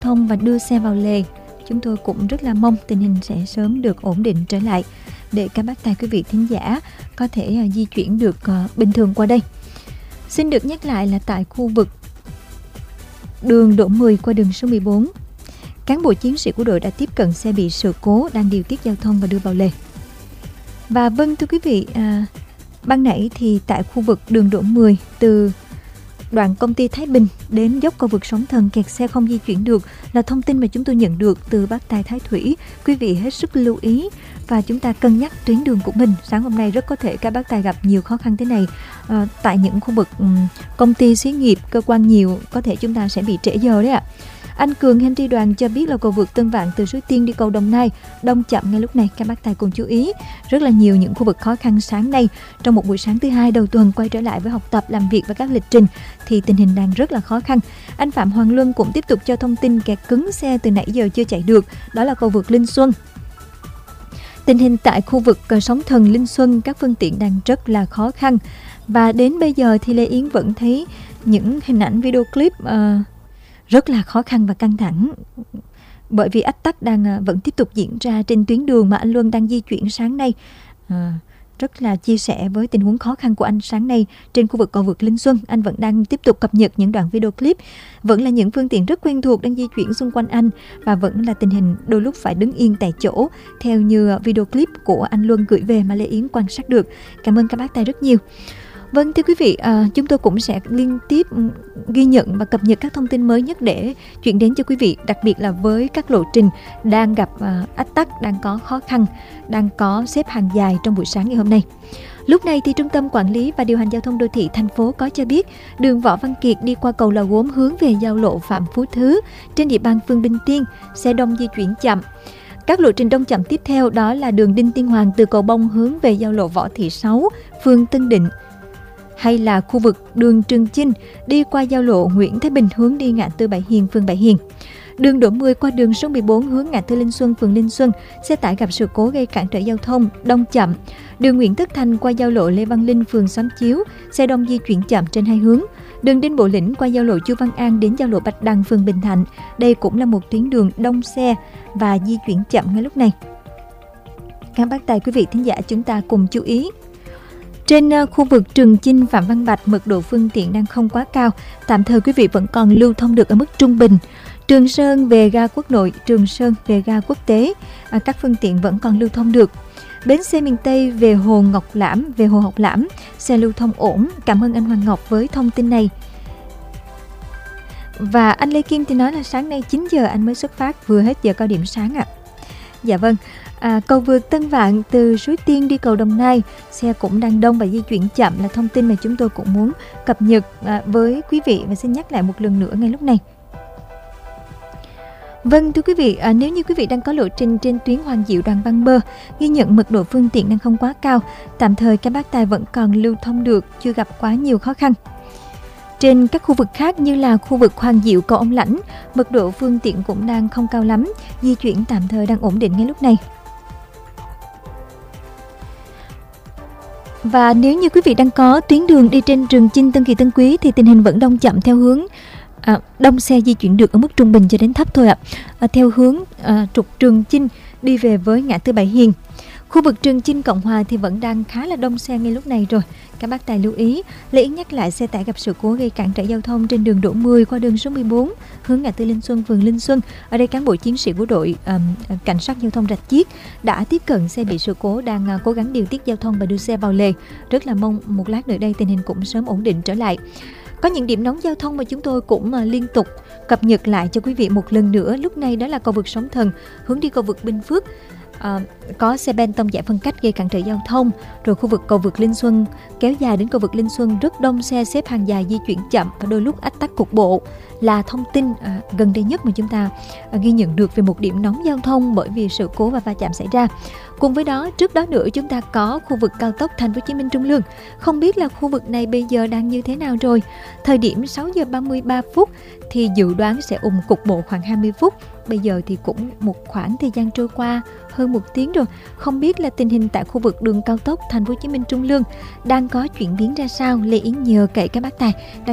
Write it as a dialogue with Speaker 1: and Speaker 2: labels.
Speaker 1: thông và đưa xe vào lề. Chúng tôi cũng rất là mong tình hình sẽ sớm được ổn định trở lại để các bác tài quý vị thính giả có thể di chuyển được bình thường qua đây. Xin được nhắc lại là tại khu vực đường Đỗ 10 qua đường số 14, cán bộ chiến sĩ của đội đã tiếp cận xe bị sự cố đang điều tiết giao thông và đưa vào lề. Và vâng thưa quý vị, ban nãy thì tại khu vực đường Đỗ 10 từ đoạn công ty Thái Bình đến dốc cầu vượt Sóng Thần kẹt xe không di chuyển được là thông tin mà chúng tôi nhận được từ bác tài Thái Thủy. Quý vị hết sức lưu ý và chúng ta cân nhắc tuyến đường của mình. Sáng hôm nay rất có thể các bác tài gặp nhiều khó khăn thế này. Tại những khu vực công ty xí nghiệp, cơ quan nhiều, có thể chúng ta sẽ bị trễ giờ đấy ạ. Anh Cường Henry Đoàn cho biết là cầu vượt Tân Vạn từ Suối Tiên đi cầu Đồng Nai đông chậm ngay lúc này. Các bác tài cùng chú ý, rất là nhiều những khu vực khó khăn sáng nay. Trong một buổi sáng thứ hai đầu tuần quay trở lại với học tập, làm việc và các lịch trình thì tình hình đang rất là khó khăn. Anh Phạm Hoàng Luân cũng tiếp tục cho thông tin kẹt cứng xe từ nãy giờ chưa chạy được, đó là cầu vượt Linh Xuân. Tình hình tại khu vực Sóng Thần Linh Xuân các phương tiện đang rất là khó khăn. Và đến bây giờ thì Lê Yến vẫn thấy những hình ảnh video clip rất là khó khăn và căng thẳng, bởi vì ách tắc vẫn tiếp tục diễn ra trên tuyến đường mà anh Luân đang di chuyển sáng nay. Rất là chia sẻ với tình huống khó khăn của anh sáng nay trên khu vực cầu vượt Linh Xuân. Anh vẫn đang tiếp tục cập nhật những đoạn video clip, vẫn là những phương tiện rất quen thuộc đang di chuyển xung quanh anh, và vẫn là tình hình đôi lúc phải đứng yên tại chỗ theo như video clip của anh Luân gửi về mà Lê Yến quan sát được. Cảm ơn các bác tài rất nhiều. Vâng thưa quý vị, chúng tôi cũng sẽ liên tiếp ghi nhận và cập nhật các thông tin mới nhất để chuyển đến cho quý vị, đặc biệt là với các lộ trình đang gặp ách tắc, đang có khó khăn, đang có xếp hàng dài trong buổi sáng ngày hôm nay. Lúc này thì Trung tâm Quản lý và Điều hành Giao thông Đô thị thành phố có cho biết đường Võ Văn Kiệt đi qua cầu Lò Gốm hướng về giao lộ Phạm Phú Thứ trên địa bàn phường Bình Tiên, xe đông di chuyển chậm. Các lộ trình đông chậm tiếp theo đó là đường Đinh Tiên Hoàng từ cầu Bông hướng về giao lộ Võ Thị Sáu, phường Tân Định, hay là khu vực đường Trường Chinh đi qua giao lộ Nguyễn Thái Bình hướng đi ngã tư Bảy Hiền, phường Bảy Hiền. Đường Đỗ 10 qua đường số 14 hướng ngã tư Linh Xuân, phường Linh Xuân, xe tải gặp sự cố gây cản trở giao thông, đông chậm. Đường Nguyễn Tất Thành qua giao lộ Lê Văn Linh, phường Xóm Chiếu, xe đông di chuyển chậm trên hai hướng. Đường Đinh Bộ Lĩnh qua giao lộ Chu Văn An đến giao lộ Bạch Đằng, phường Bình Thạnh. Đây cũng là một tuyến đường đông xe và di chuyển chậm ngay lúc này. Các bác tài quý vị thính giả chúng ta cùng chú ý. Trên khu vực Trường Chinh, Phạm Văn Bạch, mật độ phương tiện đang không quá cao. Tạm thời quý vị vẫn còn lưu thông được ở mức trung bình. Trường Sơn về ga Quốc Nội, Trường Sơn về ga Quốc tế, các phương tiện vẫn còn lưu thông được. Bến xe miền Tây về Hồ Ngọc Lãm, về Hồ Học Lãm, xe lưu thông ổn. Cảm ơn anh Hoàng Ngọc với thông tin này. Và anh Lê Kim thì nói là sáng nay 9 giờ anh mới xuất phát, vừa hết giờ cao điểm sáng ạ. Dạ vâng. Cầu vượt Tân Vạn từ Suối Tiên đi cầu Đồng Nai, xe cũng đang đông và di chuyển chậm là thông tin mà chúng tôi cũng muốn cập nhật với quý vị và xin nhắc lại một lần nữa ngay lúc này. Vâng thưa quý vị, nếu như quý vị đang có lộ trình trên tuyến Hoàng Diệu, Đoàn Văn Bơ, ghi nhận mật độ phương tiện đang không quá cao, tạm thời các bác tài vẫn còn lưu thông được, chưa gặp quá nhiều khó khăn. Trên các khu vực khác như là khu vực Hoàng Diệu, cầu Ông Lãnh, mật độ phương tiện cũng đang không cao lắm, di chuyển tạm thời đang ổn định ngay lúc này. Và nếu như quý vị đang có tuyến đường đi trên Trường Chinh, Tân Kỳ, Tân Quý thì tình hình vẫn đông chậm theo hướng đông xe di chuyển được ở mức trung bình cho đến thấp thôi ạ. Theo hướng trục Trường Chinh đi về với ngã tư Bảy Hiền. Khu vực Trường Chinh, Cộng Hòa thì vẫn đang khá là đông xe ngay lúc này rồi. Các bác tài lưu ý, Lê Yến nhắc lại xe tải gặp sự cố gây cản trở giao thông trên đường Đỗ 10 qua đường số 14 hướng ngã tư Linh Xuân, phường Linh Xuân. Ở đây cán bộ chiến sĩ của đội cảnh sát giao thông Rạch Chiếc đã tiếp cận xe bị sự cố, đang cố gắng điều tiết giao thông và đưa xe vào lề. Rất là mong một lát nữa đây tình hình cũng sớm ổn định trở lại. Có những điểm nóng giao thông mà chúng tôi cũng liên tục cập nhật lại cho quý vị một lần nữa. Lúc này đó là cầu vượt Sóng Thần hướng đi cầu vượt Bình Phước, có xe ben tông giải phân cách gây cản trở giao thông. Rồi khu vực cầu vượt Linh Xuân kéo dài đến cầu vượt Linh Xuân, rất đông xe xếp hàng dài di chuyển chậm và đôi lúc ách tắc cục bộ là thông tin gần đây nhất mà chúng ta ghi nhận được về một điểm nóng giao thông bởi vì sự cố và va chạm xảy ra. Cùng với đó, trước đó nữa chúng ta có khu vực cao tốc Thành phố Hồ Chí Minh Trung Lương. Không biết là khu vực này bây giờ đang như thế nào rồi. Thời điểm 6 giờ 33 phút thì dự đoán sẽ ùn cục bộ khoảng 20 phút. Bây giờ thì cũng một khoảng thời gian trôi qua hơn 1 tiếng rồi. Không biết là tình hình tại khu vực đường cao tốc Thành phố Hồ Chí Minh Trung Lương đang có chuyển biến ra sao. Lê Yến nhờ cậy các bác tài